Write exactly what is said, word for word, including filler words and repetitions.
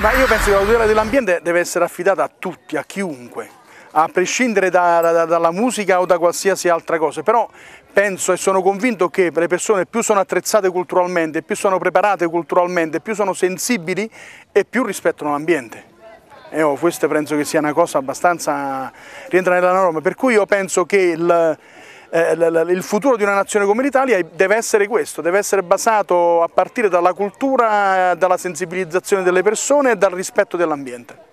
Ma io penso che la tutela dell'ambiente deve essere affidata a tutti, a chiunque, a prescindere da, da, dalla musica o da qualsiasi altra cosa, però penso e sono convinto che le persone più sono attrezzate culturalmente, più sono preparate culturalmente, più sono sensibili e più rispettano l'ambiente. E oh, questo penso che sia una cosa abbastanza, rientra nella norma, per cui io penso che il, eh, il futuro di una nazione come l'Italia deve essere questo, deve essere basato a partire dalla cultura, dalla sensibilizzazione delle persone e dal rispetto dell'ambiente.